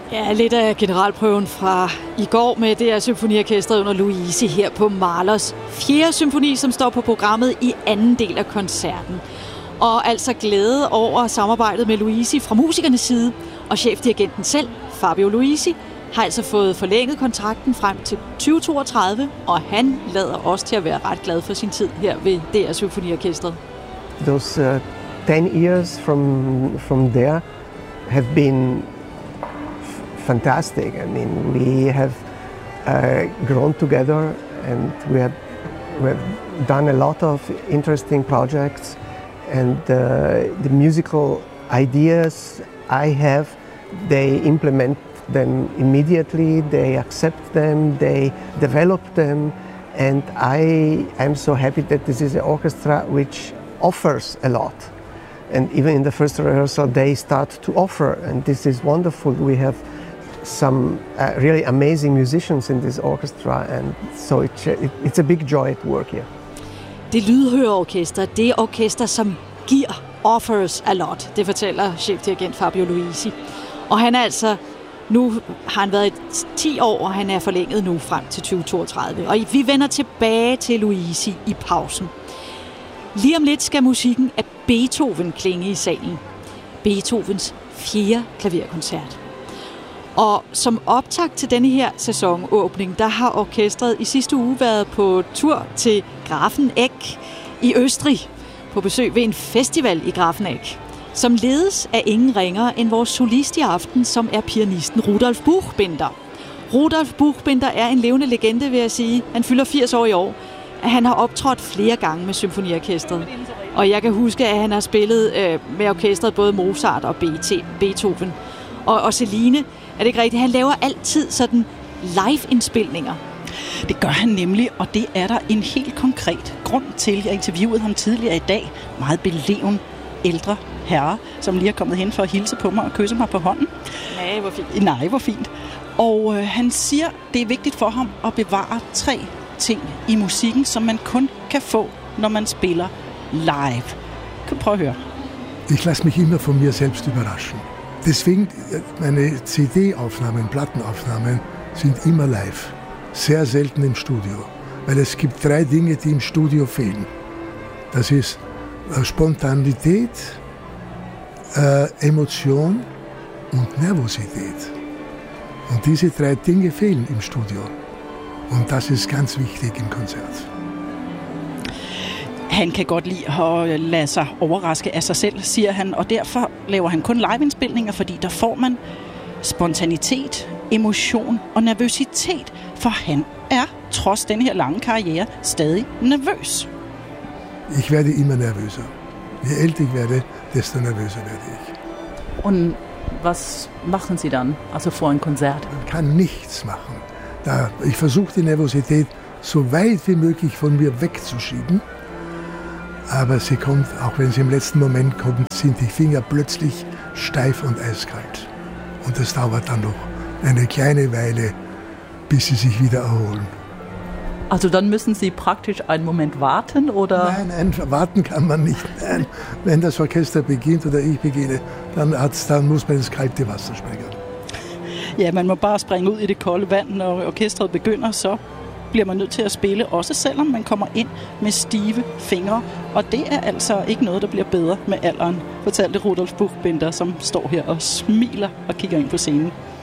Ja, lidt af generalprøven fra i går med DR Symfoniorkestret under Luisi her på Mahlers 4. symfoni, som står på programmet i anden del af koncerten. Og altså glæde over samarbejdet med Luisi fra musikernes side, og chefdirigenten selv, Fabio Luisi, har altså fået forlænget kontrakten frem til 2032, og han lader også til at være ret glad for sin tid her ved DR Symfoniorkestret. Those 10 years from there have been fantastic. I mean, we have grown together, and we have done a lot of interesting projects, and the musical ideas I have, they implement them immediately, they accept them, they develop them, and I'm so happy that this is an orchestra which offers a lot. And even in the first rehearsal they start to offer, and this is wonderful. We have some really amazing musicians in this orchestra, and so it's a big joy to work here. Det lydhørerorkester, det er orkester, som giver, offers a lot, det fortæller chefdirigent Fabio Luisi. Og han er altså, nu har han været 10 år, og han er forlænget nu frem til 2032. Og vi vender tilbage til Luisi i pausen. Lige om lidt skal musikken af Beethoven klinge i salen. Beethovens 4. klaverkoncert. Og som optakt til denne her sæsonåbning, der har orkestret i sidste uge været på tur til Grafenegg i Østrig, på besøg ved en festival i Grafenegg, som ledes af ingen ringere end vores solist i aften, som er pianisten Rudolf Buchbinder. Rudolf Buchbinder er en levende legende, vil jeg sige. Han fylder 80 år i år. Han har optrådt flere gange med symfoniorkestret. Og jeg kan huske, at han har spillet med orkestret både Mozart og Beethoven. Og Celine, er det ikke rigtigt? Han laver altid sådan live-indspilninger. Det gør han nemlig, og det er der en helt konkret grund til. Jeg interviewede ham tidligere i dag. Meget beleven ældre herre, som lige er kommet hen for at hilse på mig og kysse mig på hånden. Nej, hvor fint. Nej, hvor fint. Og han siger, det er vigtigt for ham at bevare 3 ting i musikken, som man kun kan få, når man spiller live. Kan du prøve at høre? Ich lasse mich immer von mir selbst überraschen. Deswegen, meine CD-Aufnahmen, Plattenaufnahmen sind immer live. Sehr selten im Studio. Weil es gibt 3 Dinge, die im Studio fehlen. Das ist Spontanität, Emotion und Nervosität. Und diese 3 Dinge fehlen im Studio. Und das ist ganz wichtig im Konzert. Han kan godt lide at lade sig overraske af sig selv, siger han, og derfor laver han kun liveindspilninger, fordi der får man spontanitet, emotion og nervøsitet, for han er, trods den her lange karriere, stadig nervøs. Ich werde immer nervöser. Je älter ich werde, desto nervöser werde ich. Und was machen Sie dann, also vor einem Konzert? Man kann nichts machen. Ich versuche die Nervosität so weit wie möglich von mir wegzuschieben. Aber sie kommt, auch wenn sie im letzten Moment kommt, sind die Finger plötzlich steif und eiskalt. Und das dauert dann noch eine kleine Weile, bis sie sich wieder erholen. Also dann müssen Sie praktisch einen Moment warten, oder? Nein, warten kann man nicht. Nein. Wenn das Orchester beginnt oder ich beginne, dann muss man ins kalte Wasser springen. Ja, man må bare springe ud i det kolde vand, når orkestret begynder, så bliver man nødt til at spille, også selvom man kommer ind med stive fingre. Og det er altså ikke noget, der bliver bedre med alderen, fortalte Rudolf Buchbinder, som står her og smiler og kigger ind på scenen.